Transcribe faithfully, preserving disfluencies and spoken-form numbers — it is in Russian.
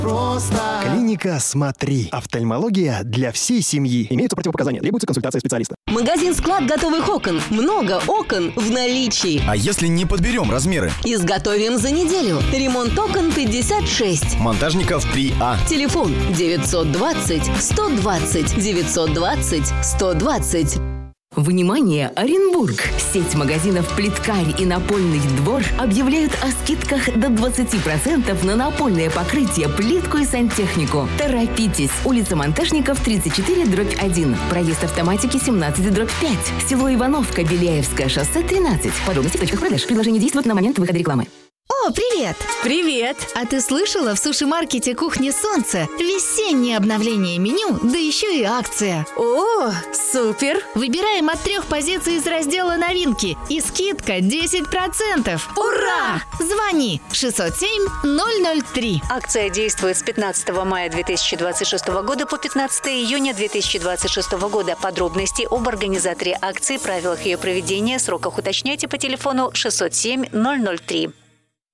просто. Клиника «Смотри». Офтальмология для всей семьи. Имеются противопоказания. Требуется консультация специалиста. Магазин-склад готовых окон. Много окон в наличии. А если не подберем размеры? Изготовим за неделю. Ремонт окон пятьдесят шесть. Монтажников три А. Телефон девятьсот двадцать сто двадцать девятьсот двадцать сто двадцать. Внимание, Оренбург! Сеть магазинов «Плиткарь» и «Напольный двор» объявляют о скидках до двадцати процентов на напольное покрытие, плитку и сантехнику. Торопитесь! Улица Монтажников, тридцать четыре, дробь один. Проезд автоматики семнадцать, дробь пять. Село Ивановка, Беляевское шоссе, тринадцать. Подробности в точках продаж. Предложение действует на момент выхода рекламы. О, привет! Привет! А ты слышала, в суши-маркете «Кухня Солнца» весеннее обновление меню, да еще и акция. О, супер! Выбираем от трех позиций из раздела «Новинки» и скидка десять процентов. Ура! Звони шестьсот семь ноль ноль три. Акция действует с пятнадцатого мая две тысячи двадцать шестого года по пятнадцатое июня две тысячи двадцать шестого года. Подробности об организаторе акции, правилах ее проведения, сроках уточняйте по телефону шестьсот семь ноль ноль три.